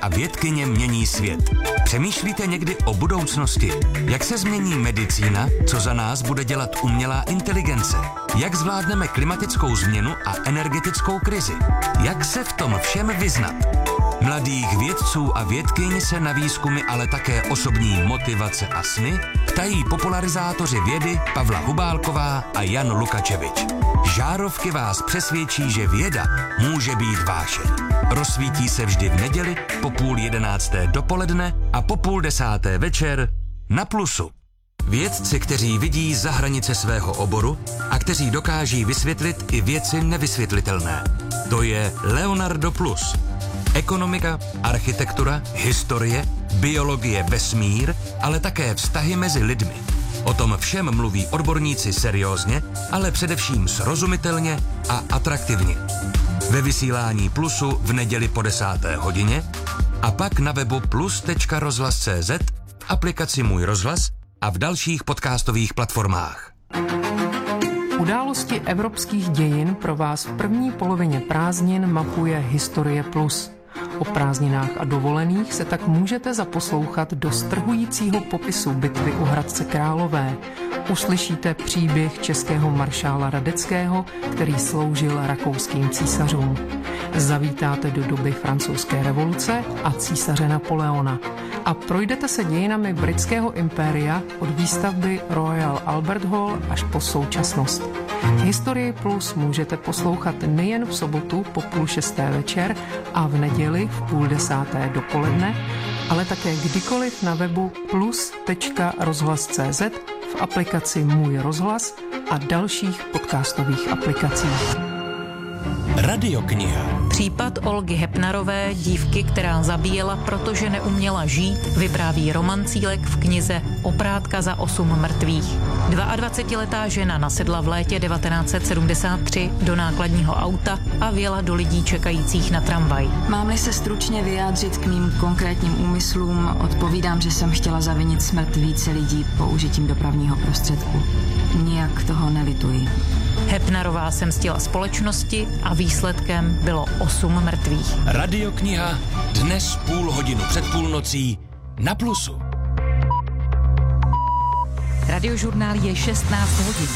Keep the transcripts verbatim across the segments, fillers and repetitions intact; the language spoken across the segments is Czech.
a vědkyně mění svět. Přemýšlíte někdy o budoucnosti? Jak se změní medicína? Co za nás bude dělat umělá inteligence? Jak zvládneme klimatickou změnu a energetickou krizi? Jak se v tom všem vyznat? Mladých vědců a vědkyň se na výzkumy, ale také osobní motivace a sny ptají popularizátoři vědy Pavla Hubálková a Jan Lukačevič. Žárovky vás přesvědčí, že věda může být vášeň. Rozsvítí se vždy v neděli po půl jedenácté dopoledne a po půl desáté večer na Plusu. Vědci, kteří vidí za hranice svého oboru a kteří dokáží vysvětlit i věci nevysvětlitelné. To je Leonardo Plus. Ekonomika, architektura, historie, biologie, vesmír, ale také vztahy mezi lidmi. O tom všem mluví odborníci seriózně, ale především srozumitelně a atraktivně. Ve vysílání Plusu v neděli po desáté hodině a pak na webu plus tečka rozhlas tečka cé zet, aplikaci Můj rozhlas a v dalších podcastových platformách. Události evropských dějin pro vás v první polovině prázdnin mapuje Historie Plus. O prázdninách a dovolených se tak můžete zaposlouchat do strhujícího popisu bitvy u Hradce Králové. Uslyšíte příběh českého maršála Radeckého, který sloužil rakouským císařům. Zavítáte do doby francouzské revoluce a císaře Napoleona. A projdete se dějinami britského impéria od výstavby Royal Albert Hall až po současnost. Historii Plus můžete poslouchat nejen v sobotu po půl šesté večer a v neděli v půl desáté dopoledne, ale také kdykoliv na webu plus tečka rozhlas tečka cé zet, v aplikaci Můj rozhlas a dalších podcastových aplikacích. Radiokniha. Případ Olgy Hepnarové, dívky, která zabíjela, protože neuměla žít, vypráví Roman Cílek v knize Oprátka za osm mrtvých. dvaadvacetiletá žena nasedla v létě devatenáct set sedmdesát tři do nákladního auta a vjela do lidí čekajících na tramvaj. Mám-li se stručně vyjádřit k mým konkrétním úmyslům, odpovídám, že jsem chtěla zavinit smrt více lidí použitím dopravního prostředku. Nijak toho nelituji. Hepnarová se mstila společnosti a výsledkem bylo osm mrtvých. Radiokniha dnes půl hodinu před půlnocí na Plusu. Radiožurnál je šestnáct hodin.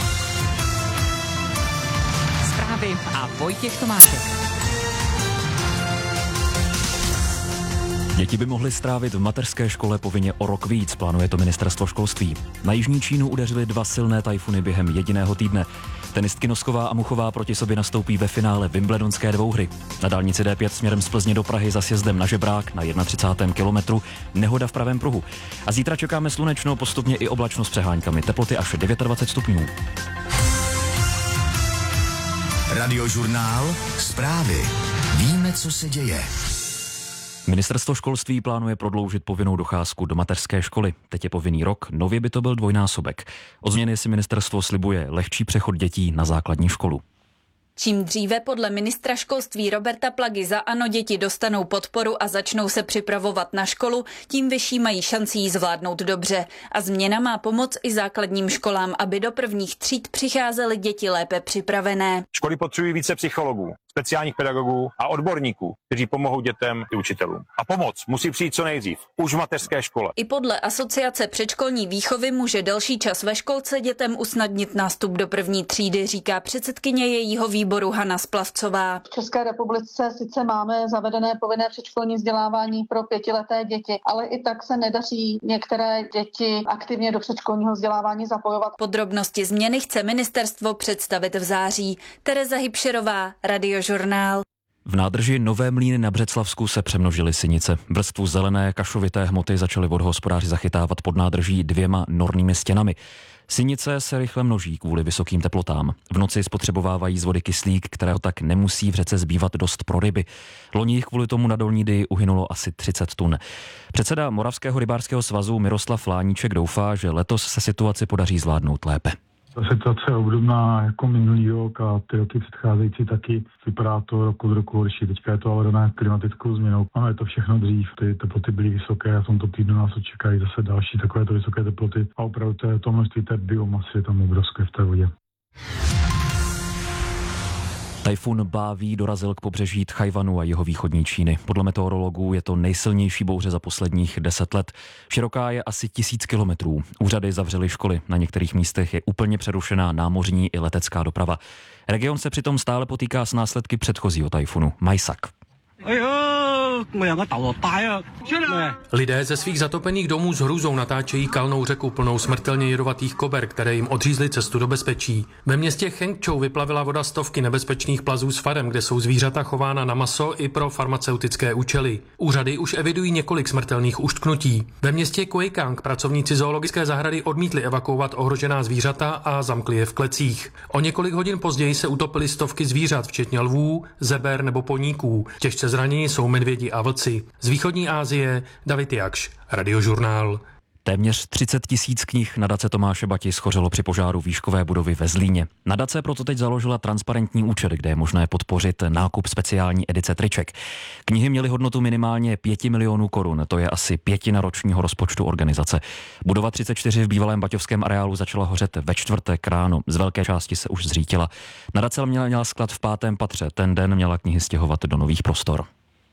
Zprávy a Vojtěch Tomášek. Děti by mohly strávit v mateřské škole povinně o rok víc, plánuje to ministerstvo školství. Na jižní Čínu udeřily dva silné tajfuny během jediného týdne. Tenistky Nosková a Muchová proti sobě nastoupí ve finále wimbledonské dvouhry. Na dálnici D pět směrem z Plzně do Prahy za sjezdem na Žebrák na třicátém prvním kilometru nehoda v pravém pruhu. A zítra čekáme slunečno, postupně i oblačno s přeháňkami. Teploty až dvacet devět stupňů. Radiožurnál. Zprávy. Víme, co se děje. Ministerstvo školství plánuje prodloužit povinnou docházku do mateřské školy. Teď je povinný rok, nově by to byl dvojnásobek. O změny si ministerstvo slibuje lehčí přechod dětí na základní školu. Čím dříve podle ministra školství Roberta Plagy za ANO děti dostanou podporu a začnou se připravovat na školu, tím vyšší mají šanci ji zvládnout dobře. A změna má pomoct i základním školám, aby do prvních tříd přicházely děti lépe připravené. Školy potřebují více psychologů, speciálních pedagogů a odborníků, kteří pomohou dětem i učitelům. A pomoc musí přijít co nejdřív, už v mateřské škole. I podle Asociace předškolní výchovy může delší čas ve školce dětem usnadnit nástup do první třídy, říká předsedkyně jejího výboru Hana Splavcová. V České republice sice máme zavedené povinné předškolní vzdělávání pro pětileté děti, ale i tak se nedaří některé děti aktivně do předškolního vzdělávání zapojovat. Podrobnosti změny chce ministerstvo představit v září. Tereza Hybšerová, Radiožurnál. V nádrži Nové Mlýny na Břeclavsku se přemnožily sinice. Vrstvu zelené kašovité hmoty začaly vodohospodáři zachytávat pod nádrží dvěma nornými stěnami. Sinice se rychle množí kvůli vysokým teplotám. V noci spotřebovávají z vody kyslík, kterého tak nemusí v řece zbývat dost pro ryby. Loni jich kvůli tomu na Dolní Dyji uhynulo asi třicet tun. Předseda Moravského rybářského svazu Miroslav Láníček doufá, že letos se situaci podaří zvládnout lépe. Ta situace je obdobná jako minulý rok a ty roky předcházející taky. Vypadá to rok od roku horší. Teďka je to ale dané klimatickou změnou. Ano, je to všechno dřív. Ty teploty byly vysoké a v tomto týdnu nás očekají zase další takovéto vysoké teploty. A opravdu to, to množství té biomasy je tam obrovské v té vodě. Tajfun Báví dorazil k pobřeží Tchajvanu a jeho východní Číny. Podle meteorologů je to nejsilnější bouře za posledních deset let. Široká je asi tisíc kilometrů. Úřady zavřely školy. Na některých místech je úplně přerušená námořní i letecká doprava. Region se přitom stále potýká s následky předchozího tajfunu Majsak. Lidé ze svých zatopených domů s hrůzou natáčejí kalnou řeku plnou smrtelně jedovatých kober, které jim odřízly cestu do bezpečí. Ve městě Chengchou vyplavila voda stovky nebezpečných plazů s farem, kde jsou zvířata chována na maso i pro farmaceutické účely. Úřady už evidují několik smrtelných uštknutí. Ve městě Kuekang pracovníci zoologické zahrady odmítli evakuovat ohrožená zvířata a zamkli je v klecích. O několik hodin později se utopily stovky zvířat, včetně lvů, zeber nebo poníků. Těžce zraněni jsou medvědi a vlci. Z východní Asie David Jakš, Radiožurnál. Téměř třicet tisíc knih nadace Tomáše Bati schořelo při požáru výškové budovy ve Zlíně. Nadace proto teď založila transparentní účet, kde je možné podpořit nákup speciální edice triček. Knihy měly hodnotu minimálně pět milionů korun, to je asi pětina ročního rozpočtu organizace. Budova třicet čtyři v bývalém baťovském areálu začala hořet ve čtvrtek ráno, z velké části se už zřítila. Nadace měla, měla sklad v pátém patře, ten den měla knihy stěhovat do nových prostor.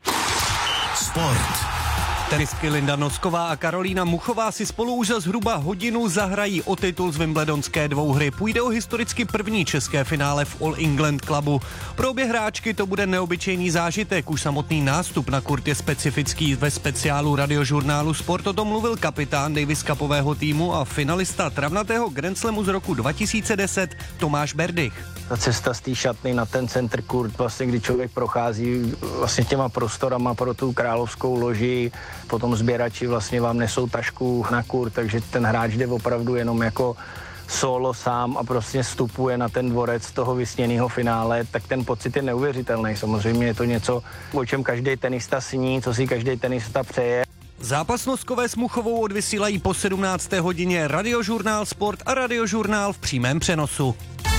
Sport. Tenistky Linda Nosková a Karolína Muchová si spolu už za zhruba hodinu zahrají o titul z wimbledonské dvouhry. Půjde o historicky první české finále v All England Clubu. Pro obě hráčky to bude neobyčejný zážitek. Už samotný nástup na kurt je specifický. Ve speciálu Radiožurnálu Sport o tom mluvil kapitán Davis Cupového týmu a finalista travnatého Grand Slamu z roku dva tisíce deset Tomáš Berdych. Ta cesta z té šatny na ten center kurt, vlastně kdy člověk prochází vlastně těma prostorama pro tu královskou loži, potom sběrači vlastně vám nesou tašku na kurt, takže ten hráč jde opravdu jenom jako solo sám a prostě vstupuje na ten dvorec toho vysněného finále, tak ten pocit je neuvěřitelný. Samozřejmě je to něco, o čem každý tenista sní, co si každý tenista přeje. Zápas Noskové s Muchovou odvysílají po sedmnácté hodině Radiožurnál Sport a Radiožurnál v přímém přenosu.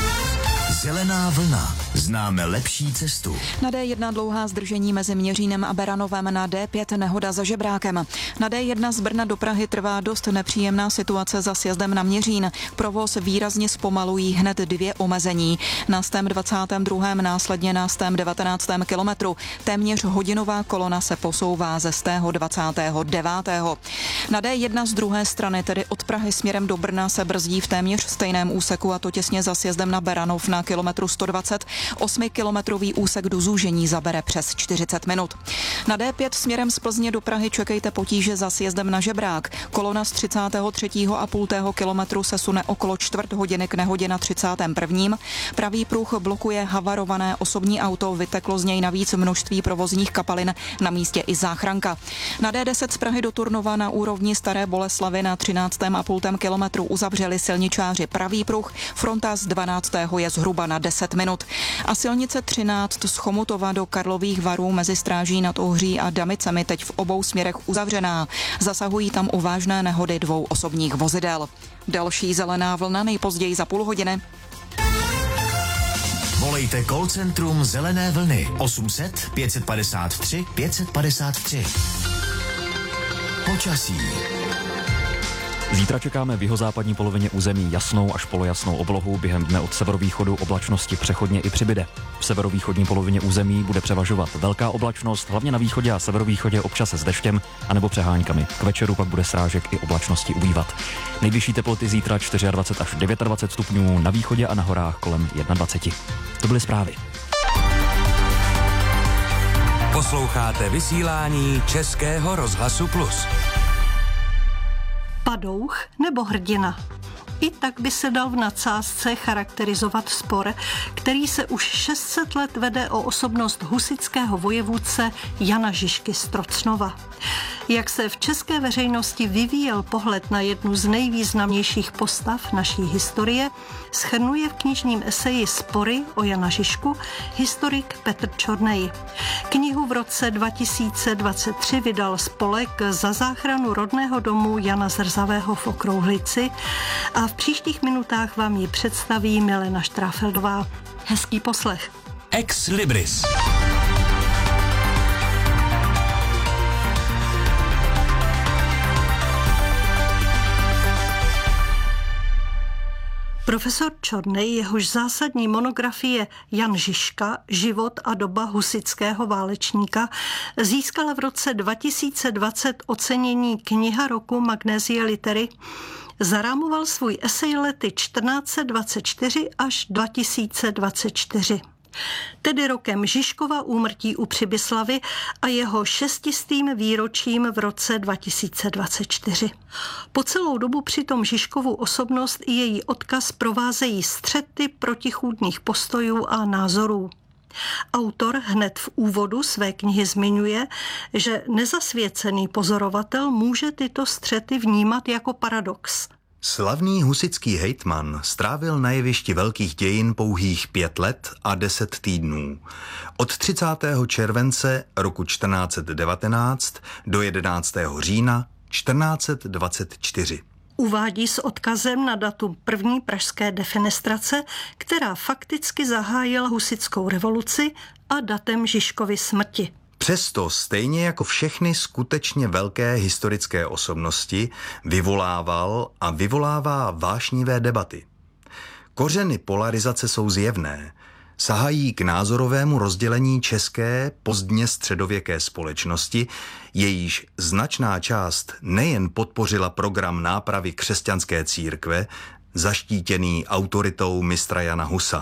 Zelená vlna. Známe lepší cestu. Na D jedna dlouhá zdržení mezi Měřínem a Beranovem, na D pět nehoda za Žebrákem. Na D jedna z Brna do Prahy trvá dost nepříjemná situace za sjezdem na Měřín. Provoz výrazně zpomalují hned dvě omezení. Na stém dvacátém druhém následně na stém devatenáctém kilometru. Téměř hodinová kolona se posouvá ze stého dvacátého devátého Na D jedna z druhé strany, tedy od Prahy směrem do Brna, se brzdí v téměř stejném úseku, a to těsně za sjezdem na Beranov na kilometru sto dvacet. Osmikilometrový úsek do zúžení zabere přes čtyřicet minut. Na D pět směrem z Plzně do Prahy čekejte potíže za sjezdem na Žebrák. Kolona z třicátého třetího a půltého kilometru se sune okolo čtvrt hodiny k nehodě na třicátém prvním Pravý pruh blokuje havarované osobní auto, vyteklo z něj navíc množství provozních kapalin, na místě i záchranka. Na D deset z Prahy do Turnova na úrovni Staré Boleslavy na třináctém a půltém kilometru uzavřeli silničáři pravý pruh, fronta z dvanáctého je zhruba na deset minut. A silnice třináct z Chomutova do Karlových Varů mezi Stráží nad Ohří a Damicemi teď v obou směrech uzavřená. Zasahují tam u vážné nehody dvou osobních vozidel. Další zelená vlna nejpozději za půl hodiny. Volejte call centrum Zelené vlny osm set pět padesát tři pět set padesát tři. Počasí. Zítra čekáme v jihozápadní polovině území jasnou až polojasnou oblohu, během dne od severovýchodu oblačnosti přechodně i přibyde. V severovýchodní polovině území bude převažovat velká oblačnost, hlavně na východě a severovýchodě občas s deštěm anebo přeháňkami. K večeru pak bude srážek i oblačnosti ubývat. Nejvyšší teploty zítra dvacet čtyři až dvacet devět stupňů, na východě a na horách kolem dvacet jedna. To byly zprávy. Posloucháte vysílání Českého rozhlasu Plus. Padouch nebo hrdina? I tak by se dal v nadsázce charakterizovat spor, který se už šest set let vede o osobnost husitského vojevůdce Jana Žižky z Trocnova. Jak se v české veřejnosti vyvíjel pohled na jednu z nejvýznamnějších postav naší historie, shrnuje v knižním eseji Spory o Jana Žižku historik Petr Čornej. Knihu v roce dva tisíce dvacet tři vydal spolek Za záchranu rodného domu Jana Zrzavého v Okrouhlici a v příštích minutách vám ji představí Milena Štráfeldová. Hezký poslech. Ex Libris. Profesor Čornej, jehož zásadní monografie Jan Žižka, život a doba husitského válečníka, získala v roce dva tisíce dvacet ocenění Kniha roku Magnesie Litery, zarámoval svůj esej lety čtrnáct dvacet čtyři až dva tisíce dvacet čtyři. Tedy rokem Žižkova úmrtí u Přibyslavy a jeho šestistým výročím v roce dva tisíce dvacet čtyři. Po celou dobu přitom Žižkovu osobnost i její odkaz provázejí střety protichůdných postojů a názorů. Autor hned v úvodu své knihy zmiňuje, že nezasvěcený pozorovatel může tyto střety vnímat jako paradox. Slavný husitský hejtman strávil na jevišti velkých dějin pouhých pět let a deset týdnů. Od třicátého července roku čtrnáct devatenáct do jedenáctého října čtrnáct dvacet čtyři. Uvádí s odkazem na datum první pražské defenestrace, která fakticky zahájila husitskou revoluci, a datem Žižkovy smrti. Přesto stejně jako všechny skutečně velké historické osobnosti vyvolával a vyvolává vášnivé debaty. Kořeny polarizace jsou zjevné. Sahají k názorovému rozdělení české pozdně středověké společnosti, jejíž značná část nejen podpořila program nápravy křesťanské církve, zaštítěný autoritou mistra Jana Husa,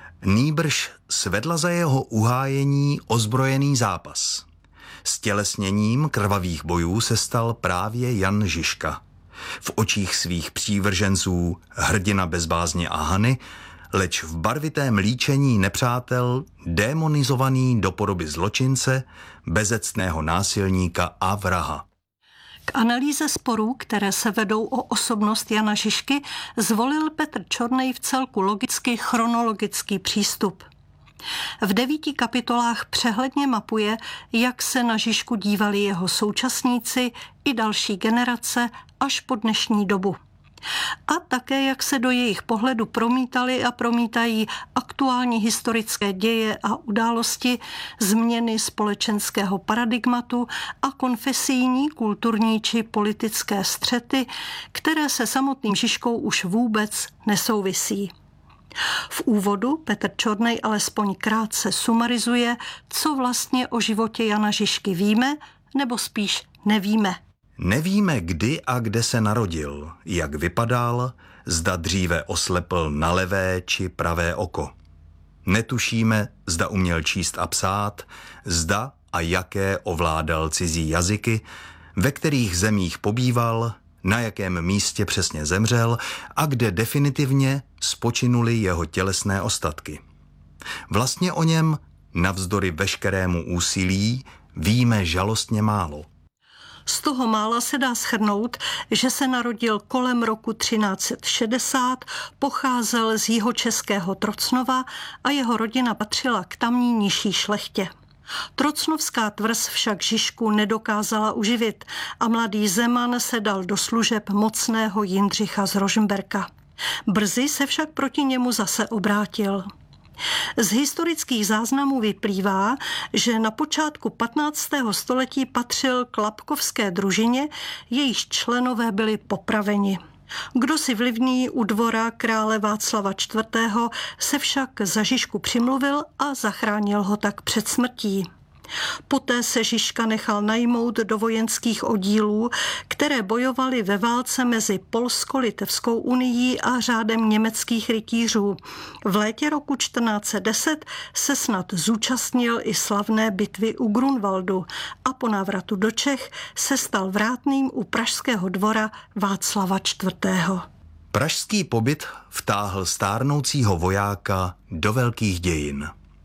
nýbrž svedla za jeho uhájení ozbrojený zápas. Stělesněním krvavých bojů se stal právě Jan Žižka. V očích svých přívrženců hrdina bez bázně a hany, leč v barvitém líčení nepřátel démonizovaný do podoby zločince, bezectného násilníka a vraha. K analýze sporů, které se vedou o osobnost Jana Žižky, zvolil Petr Čornej v celku logicky chronologický přístup. V devíti kapitolách přehledně mapuje, jak se na Žižku dívali jeho současníci i další generace až po dnešní dobu. A také, jak se do jejich pohledu promítali a promítají aktuální historické děje a události, změny společenského paradigmatu a konfesijní, kulturní či politické střety, které se samotným Žižkou už vůbec nesouvisí. V úvodu Petr Čornej alespoň krátce sumarizuje, co vlastně o životě Jana Žižky víme, nebo spíš nevíme. Nevíme, kdy a kde se narodil, jak vypadal, zda dříve oslepl na levé či pravé oko. Netušíme, zda uměl číst a psát, zda a jaké ovládal cizí jazyky, ve kterých zemích pobýval, na jakém místě přesně zemřel a kde definitivně spočinuly jeho tělesné ostatky. Vlastně o něm, navzdory veškerému úsilí, víme žalostně málo. Z toho mála se dá shrnout, že se narodil kolem roku třináct set šedesát, pocházel z jihočeského Trocnova a jeho rodina patřila k tamní nižší šlechtě. Trocnovská tvrz však Žižku nedokázala uživit a mladý Zeman se dal do služeb mocného Jindřicha z Rožmberka. Brzy se však proti němu zase obrátil. Z historických záznamů vyplývá, že na počátku patnáctého století patřil k Lapkovské družině, jejíž členové byli popraveni. Kdosi vlivný u dvora krále Václava čtvrtého se však za Žižku přimluvil a zachránil ho tak před smrtí. Poté se Žižka nechal najmout do vojenských oddílů, které bojovaly ve válce mezi Polsko-Litevskou unií a řádem německých rytířů. V létě roku čtrnáct set deset se snad zúčastnil i slavné bitvy u Grunwaldu a po návratu do Čech se stal vrátným u pražského dvora Václava čtvrtého. Pražský pobyt vtáhl stárnoucího vojáka do velkých dějin.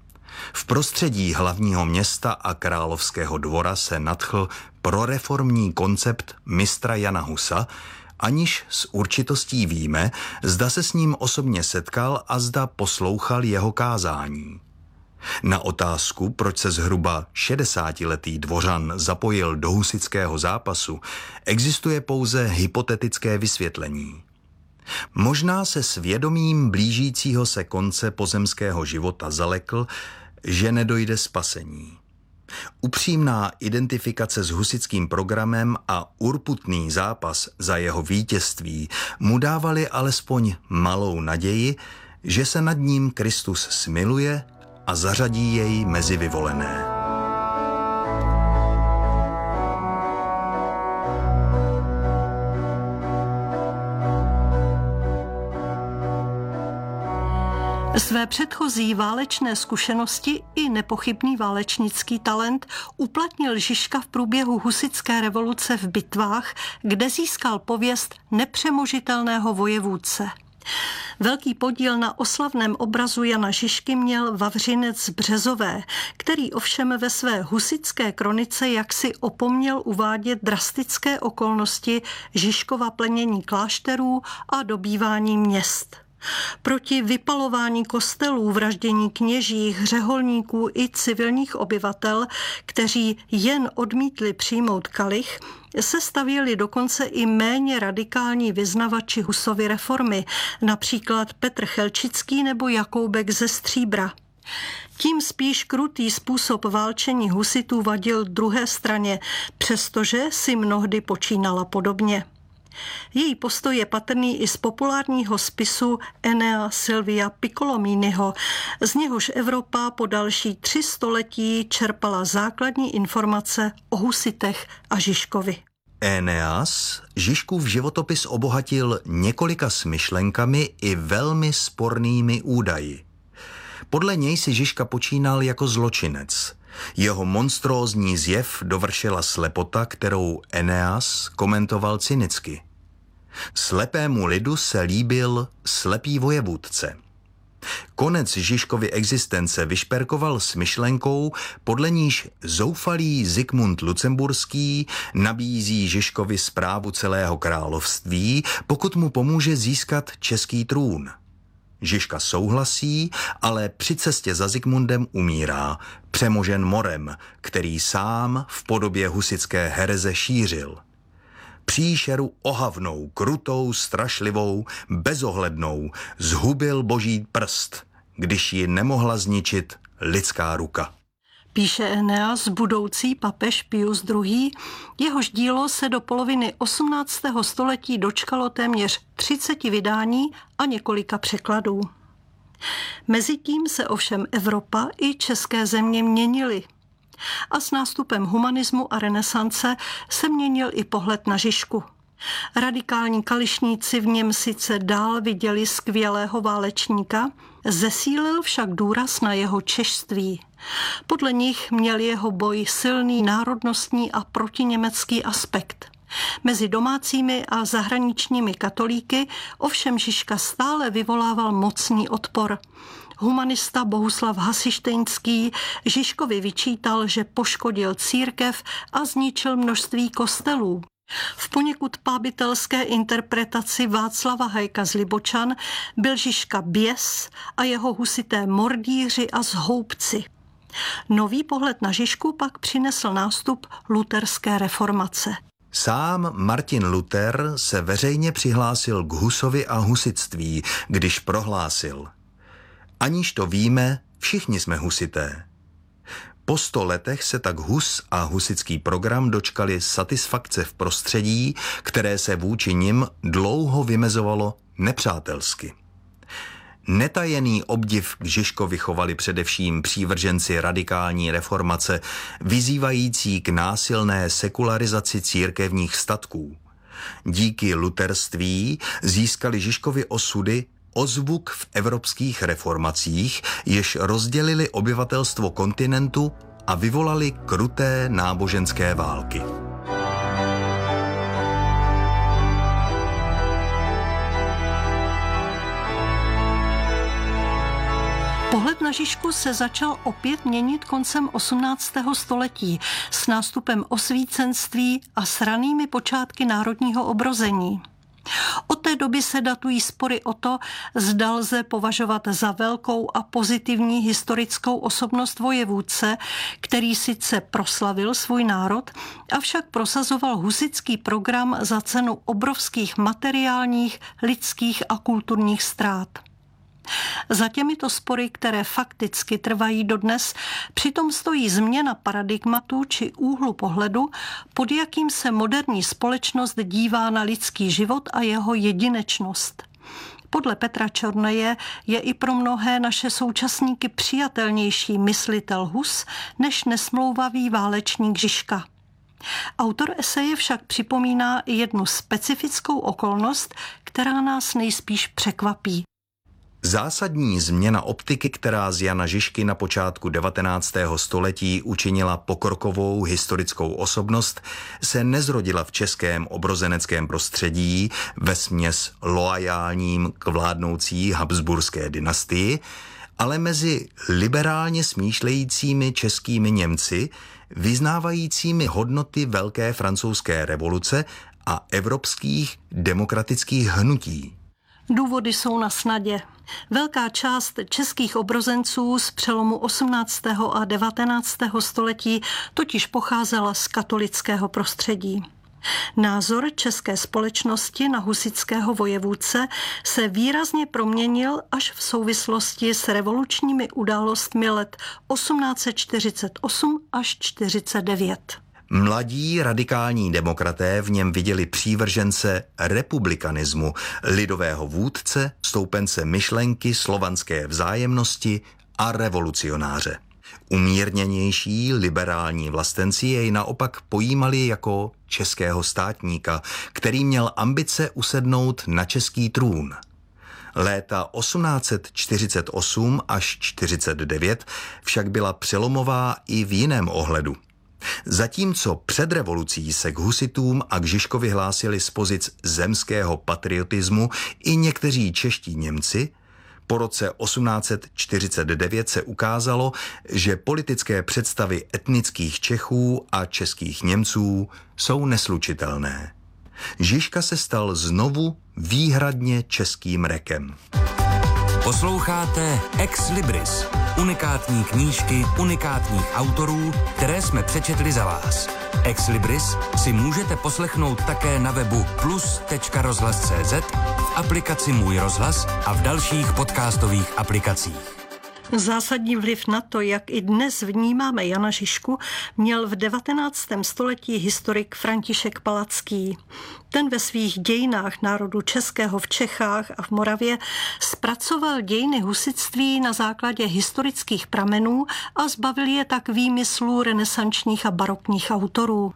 V prostředí hlavního města a královského dvora se nadchl proreformní koncept mistra Jana Husa, aniž s určitostí víme, zda se s ním osobně setkal a zda poslouchal jeho kázání. Na otázku, proč se zhruba šedesátiletý dvořan zapojil do husitského zápasu, existuje pouze hypotetické vysvětlení. Možná se svědomím blížícího se konce pozemského života zalekl, že nedojde spasení. Upřímná identifikace s husitským programem a urputný zápas za jeho vítězství mu dávali alespoň malou naději, že se nad ním Kristus smiluje a zařadí jej mezi vyvolené. Své předchozí válečné zkušenosti i nepochybný válečnický talent uplatnil Žižka v průběhu husitské revoluce v bitvách, kde získal pověst nepřemožitelného vojevůdce. Velký podíl na oslavném obrazu Jana Žižky měl Vavřinec z Březové, který ovšem ve své husitské kronice jaksi opomněl uvádět drastické okolnosti Žižkova plenění klášterů a dobývání měst. Proti vypalování kostelů, vraždění kněží, hřeholníků i civilních obyvatel, kteří jen odmítli přijmout kalich, se stavěli dokonce i méně radikální vyznavači Husovy reformy, například Petr Chelčický nebo Jakoubek ze Stříbra. Tím spíš krutý způsob válčení husitů vadil druhé straně, přestože si mnohdy počínala podobně. Její postoj je patrný i z populárního spisu Enea Silvia Piccolominiho, z něhož Evropa po další tři století čerpala základní informace o husitech a Žižkovi. Eneas Žižkův životopis obohatil několika smyšlenkami i velmi spornými údaji. Podle něj si Žižka počínal jako zločinec. Jeho monstrózní zjev dovršila slepota, kterou Eneas komentoval cynicky. Slepému lidu se líbil slepý vojevůdce. Konec Žižkovy existence vyšperkoval s myšlenkou, podle níž zoufalý Zikmund Lucemburský nabízí Žižkovi správu celého království, pokud mu pomůže získat český trůn. Žižka souhlasí, ale při cestě za Zikmundem umírá, přemožen morem, který sám v podobě husitské hereze šířil. Příšeru ohavnou, krutou, strašlivou, bezohlednou zhubil boží prst, když ji nemohla zničit lidská ruka. Píše Eneas, budoucí papež Pius druhý. Jehož dílo se do poloviny osmnáctého století dočkalo téměř třiceti vydání a několika překladů. Mezitím se ovšem Evropa i české země měnily. A s nástupem humanismu a renesance se měnil i pohled na Žižku. Radikální kališníci v něm sice dál viděli skvělého válečníka, zesílil však důraz na jeho češství. Podle nich měl jeho boj silný národnostní a protiněmecký aspekt. Mezi domácími a zahraničními katolíky ovšem Žižka stále vyvolával mocný odpor. Humanista Bohuslav Hasištejnský Žižkovi vyčítal, že poškodil církev a zničil množství kostelů. V poněkud pábitelské interpretaci Václava Hajka z Libočan byl Žižka běs a jeho husité mordíři a zhoubci. Nový pohled na Žižku pak přinesl nástup luterské reformace. Sám Martin Luther se veřejně přihlásil k Husovi a husitství, když prohlásil: aniž to víme, všichni jsme husité. Po sto letech se tak Hus a husitský program dočkali satisfakce v prostředí, které se vůči nim dlouho vymezovalo nepřátelsky. Netajený obdiv k Žižkovi chovali především přívrženci radikální reformace, vyzývající k násilné sekularizaci církevních statků. Díky luterství získali Žižkovi osudy ozvuk v evropských reformacích, jež rozdělili obyvatelstvo kontinentu a vyvolali kruté náboženské války. Pohled na Žižku se začal opět měnit koncem osmnáctého století s nástupem osvícenství a s ranými počátky národního obrození. Od té doby se datují spory o to, zda lze považovat za velkou a pozitivní historickou osobnost vojevůdce, který sice proslavil svůj národ, avšak prosazoval husitský program za cenu obrovských materiálních, lidských a kulturních ztrát. Za těmito spory, které fakticky trvají dodnes, přitom stojí změna paradigmatu či úhlu pohledu, pod jakým se moderní společnost dívá na lidský život a jeho jedinečnost. Podle Petra Čornoje je i pro mnohé naše současníky přijatelnější myslitel Hus než nesmlouvavý válečník Žižka. Autor eseje však připomíná i jednu specifickou okolnost, která nás nejspíš překvapí. Zásadní změna optiky, která z Jana Žižky na počátku devatenáctého století učinila pokrokovou historickou osobnost, se nezrodila v českém obrozeneckém prostředí vesměs loajálním k vládnoucí habsburské dynastii, ale mezi liberálně smýšlejícími českými Němci, vyznávajícími hodnoty Velké francouzské revoluce a evropských demokratických hnutí. Důvody jsou na snadě. Velká část českých obrozenců z přelomu osmnáctého a devatenáctého století totiž pocházela z katolického prostředí. Názor české společnosti na husitského vojevůdce se výrazně proměnil až v souvislosti s revolučními událostmi let osmnáct set čtyřicet osm až čtyřicet devět. Mladí radikální demokraté v něm viděli přívržence republikanismu, lidového vůdce, stoupence myšlenky slovanské vzájemnosti a revolucionáře. Umírněnější liberální vlastenci jej naopak pojímali jako českého státníka, který měl ambice usednout na český trůn. Léta osmnáct set čtyřicet osm až čtyřicet devět však byla přelomová i v jiném ohledu. Zatímco před revolucí se k husitům a k Žižkovi hlásili z pozic zemského patriotismu i někteří čeští Němci, po roce osmnáct set čtyřicet devět se ukázalo, že politické představy etnických Čechů a českých Němců jsou neslučitelné. Žižka se stal znovu výhradně českým rekem. Posloucháte Ex Libris, unikátní knížky unikátních autorů, které jsme přečetli za vás. Ex Libris si můžete poslechnout také na webu plus tečka rozhlas tečka cé zet, v aplikaci Můj rozhlas a v dalších podcastových aplikacích. Zásadní vliv na to, jak i dnes vnímáme Jana Žižku, měl v devatenáctém století historik František Palacký. Ten ve svých dějinách národu českého v Čechách a v Moravě zpracoval dějiny husitství na základě historických pramenů a zbavil je tak výmyslů renesančních a barokních autorů.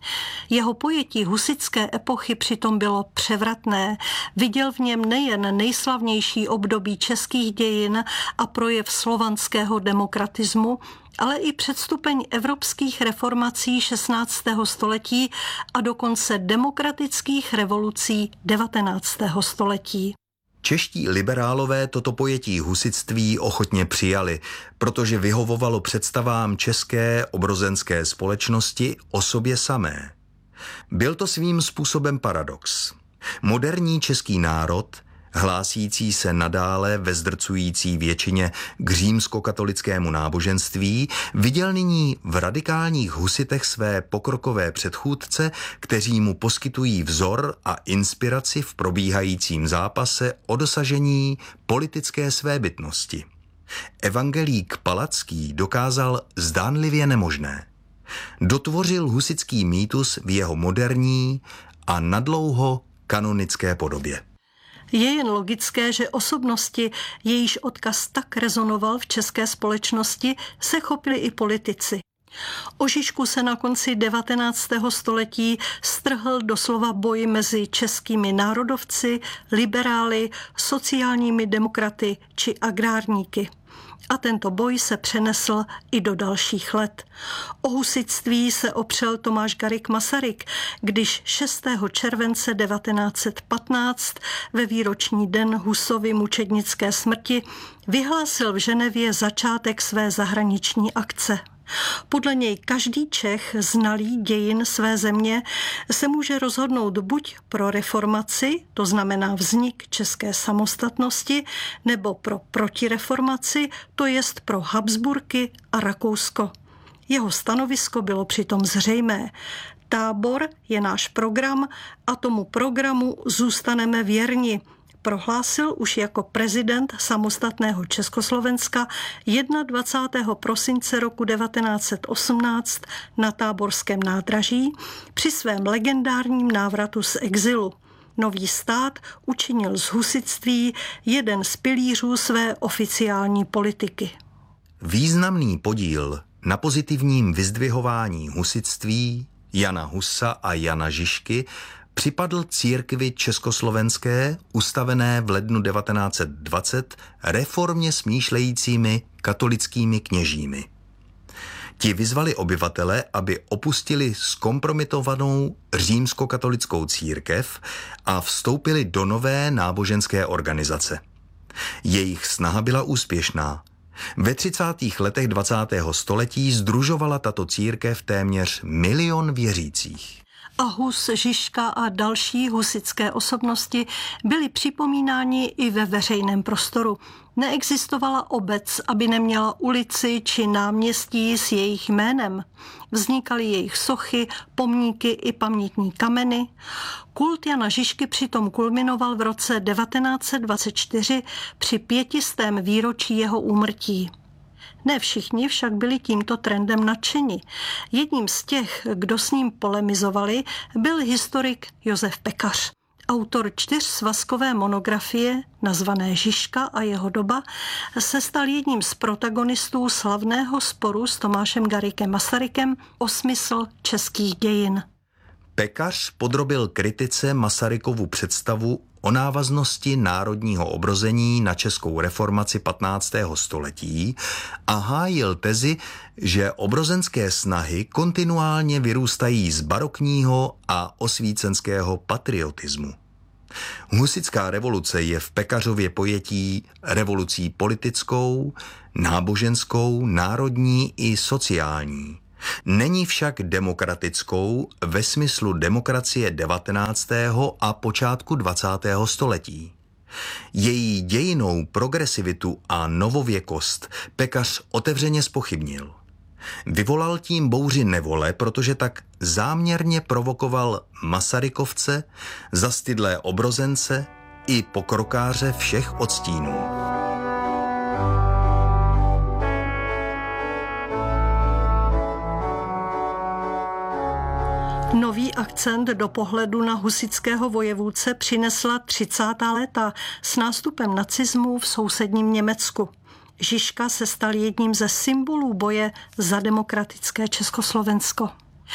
Jeho pojetí husitské epochy přitom bylo převratné. Viděl v něm nejen nejslavnější období českých dějin a projev slovanského demokratismu, ale i předstupeň evropských reformací šestnáctého století a dokonce demokratických revolucí devatenáctého století. Čeští liberálové toto pojetí husitství ochotně přijali, protože vyhovovalo představám české obrozenské společnosti o sobě samé. Byl to svým způsobem paradox. Moderní český národ, hlásící se nadále ve zdrcující většině k římskokatolickému náboženství, viděl nyní v radikálních husitech své pokrokové předchůdce, kteří mu poskytují vzor a inspiraci v probíhajícím zápase o dosažení politické svébytnosti. Evangelík Palacký dokázal zdánlivě nemožné. Dotvořil husitský mýtus v jeho moderní a nadlouho kanonické podobě. Je jen logické, že osobnosti, jejíž odkaz tak rezonoval v české společnosti, se chopili i politici. O Žižku se na konci devatenáctého století strhl doslova boj mezi českými národovci, liberály, sociálními demokraty či agrárníky. A tento boj se přenesl i do dalších let. O husitství se opřel Tomáš Garrigue Masaryk, když šestého července devatenáct set patnáct ve výroční den Husovy mučednické smrti vyhlásil v Ženevě začátek své zahraniční akce. Podle něj každý Čech znalý dějin své země se může rozhodnout buď pro reformaci, to znamená vznik české samostatnosti, nebo pro protireformaci, to jest pro Habsburky a Rakousko. Jeho stanovisko bylo přitom zřejmé. Tábor je náš program a tomu programu zůstaneme věrni. prohlásil už jako prezident samostatného Československa dvacátého prvního prosince roku devatenáct set osmnáct na Táborském nádraží při svém legendárním návratu z exilu. Nový stát učinil z husitství jeden z pilířů své oficiální politiky. Významný podíl na pozitivním vyzdvihování husitství Jana Husa a Jana Žižky připadl církvi československé, ustavené v lednu devatenáct set dvacet reformně smýšlejícími katolickými kněžími. Ti vyzvali obyvatele, aby opustili zkompromitovanou římskokatolickou církev a vstoupili do nové náboženské organizace. Jejich snaha byla úspěšná. Ve třicátých letech dvacátého století sdružovala tato církev téměř milion věřících. A Hus, Žižka a další husitské osobnosti byly připomínáni i ve veřejném prostoru. Neexistovala obec, aby neměla ulici či náměstí s jejich jménem. Vznikaly jejich sochy, pomníky i pamětní kameny. Kult Jana Žižky přitom kulminoval v roce devatenáct set dvacet čtyři při pětistém výročí jeho úmrtí. Ne všichni však byli tímto trendem nadšeni. Jedním z těch, kdo s ním polemizovali, byl historik Josef Pekař. Autor čtyřsvazkové monografie, nazvané Žižka a jeho doba, se stal jedním z protagonistů slavného sporu s Tomášem Garrigue Masarykem o smysl českých dějin. Pekař podrobil kritice Masarykovu představu o návaznosti národního obrození na českou reformaci patnáctého století a hájil tezi, že obrozenské snahy kontinuálně vyrůstají z barokního a osvícenského patriotismu. Husitská revoluce je v Pekařově pojetí revolucí politickou, náboženskou, národní i sociální. Není však demokratickou ve smyslu demokracie devatenáctého a počátku dvacátého století. Její dějinnou progresivitu a novověkost Pekař otevřeně zpochybnil. Vyvolal tím bouři nevole, protože tak záměrně provokoval Masarykovce, zastydlé obrozence i pokrokáře všech odstínů. Nový akcent do pohledu na husitského vojevůdce přinesla třicátá léta s nástupem nacismu v sousedním Německu. Žižka se stal jedním ze symbolů boje za demokratické Československo.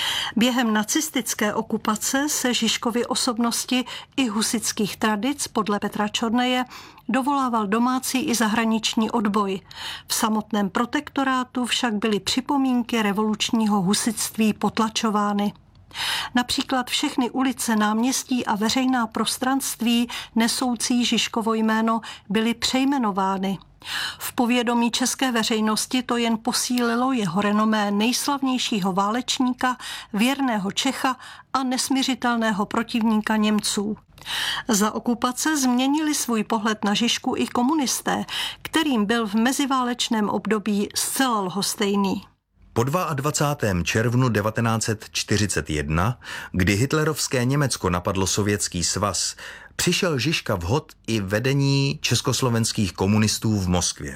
Během nacistické okupace se Žižkovy osobnosti i husitských tradic podle Petra Čorneje dovolával domácí i zahraniční odboj. V samotném protektorátu však byly připomínky revolučního husitství potlačovány. Například všechny ulice, náměstí a veřejná prostranství nesoucí Žižkovo jméno byly přejmenovány. V povědomí české veřejnosti to jen posílilo jeho renomé nejslavnějšího válečníka, věrného Čecha a nesmiřitelného protivníka Němců. Za okupace změnili svůj pohled na Žižku i komunisté, kterým byl v meziválečném období zcela lhostejný. Po dvacátého druhého červnu devatenáct set čtyřicet jedna, kdy hitlerovské Německo napadlo Sovětský svaz, přišel Žižka vhod i vedení československých komunistů v Moskvě.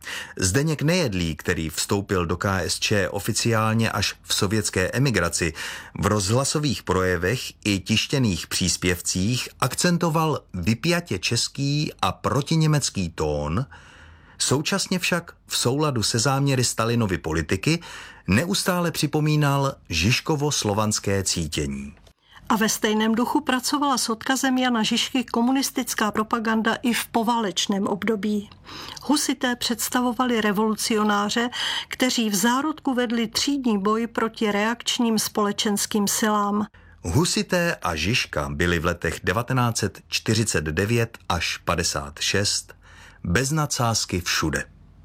Zdeněk Nejedlý, který vstoupil do K S Č oficiálně až v sovětské emigraci, v rozhlasových projevech i tištěných příspěvcích akcentoval vypjatě český a protiněmecký tón, současně však v souladu se záměry Stalinovy politiky neustále připomínal Žižkovo-slovanské cítění. A ve stejném duchu pracovala s odkazem Jana Žižky komunistická propaganda i v poválečném období. Husité představovali revolucionáře, kteří v zárodku vedli třídní boj proti reakčním společenským silám. Husité a Žižka byli v letech devatenáct set čtyřicet devět až padesát šest bez nadsázky všude.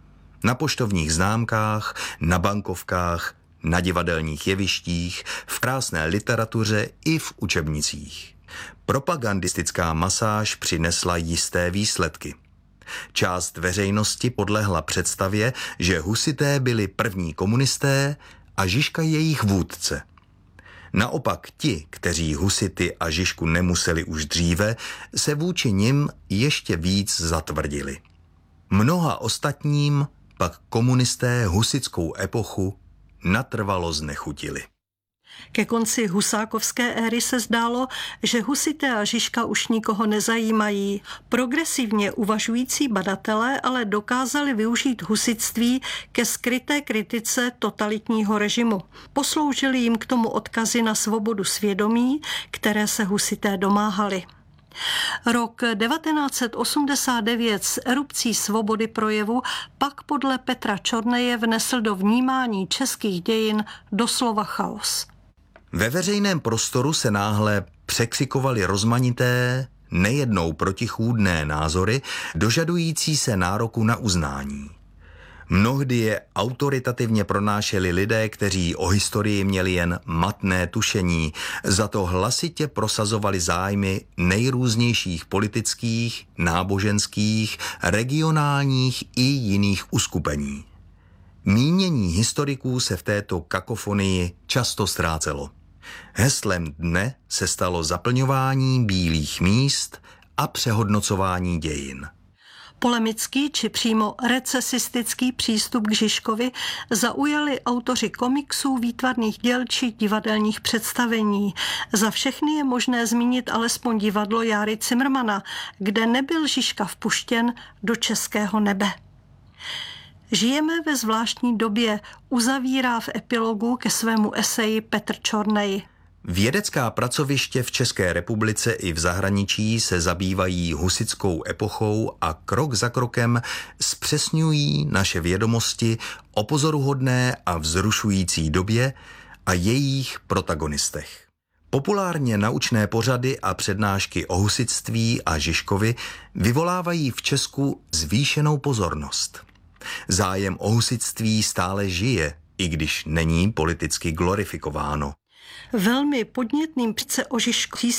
Na poštovních známkách, na bankovkách, na divadelních jevištích, v krásné literatuře i v učebnicích. Propagandistická masáž přinesla jisté výsledky. Část veřejnosti podlehla představě, že husité byli první komunisté a Žižka jejich vůdce. Naopak ti, kteří husity a Žižku nemuseli už dříve, se vůči nim ještě víc zatvrdili. Mnoha ostatním pak komunisté husitskou epochu natrvalo znechutili. Ke konci husákovské éry se zdálo, že husité a Žižka už nikoho nezajímají. Progresivně uvažující badatelé ale dokázali využít husitství ke skryté kritice totalitního režimu. Posloužili jim k tomu odkazy na svobodu svědomí, které se husité domáhali. Rok devatenáct set osmdesát devět s erupcí svobody projevu pak podle Petra Čorneje vnesl do vnímání českých dějin doslova chaos. Ve veřejném prostoru se náhle překřikovaly rozmanité, nejednou protichůdné názory, dožadující se nároku na uznání. Mnohdy je autoritativně pronášeli lidé, kteří o historii měli jen matné tušení, za to hlasitě prosazovali zájmy nejrůznějších politických, náboženských, regionálních i jiných uskupení. Mínění historiků se v této kakofonii často ztrácelo. Heslem dne se stalo zaplňování bílých míst a přehodnocování dějin. Polemický či přímo recesistický přístup k Žižkovi zaujali autoři komiksů, výtvarných děl či divadelních představení. Za všechny je možné zmínit alespoň divadlo Járy Cimrmana, kde nebyl Žižka vpuštěn do českého nebe. Žijeme ve zvláštní době, uzavírá v epilogu ke svému eseji Petr Čornej. Vědecká pracoviště v České republice i v zahraničí se zabývají husitskou epochou a krok za krokem zpřesňují naše vědomosti o pozoruhodné a vzrušující době a jejich protagonistech. Populárně naučné pořady a přednášky o husitství a Žižkovi vyvolávají v Česku zvýšenou pozornost. Zájem o husitství stále žije, i když není politicky glorifikováno. Velmi podnětným přece o Žižku